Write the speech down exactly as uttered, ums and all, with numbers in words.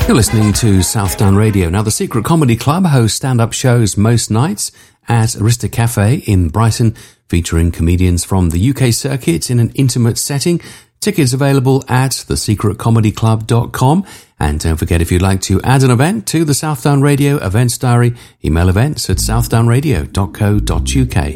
You're listening to Southdown Radio. Now, the Secret Comedy Club hosts stand-up shows most nights at Arista Cafe in Brighton, featuring comedians from the U K circuit in an intimate setting. Tickets available at the secret comedy club dot com. And don't forget, if you'd like to add an event to the Southdown Radio events diary, email events at southdown radio dot co dot uk.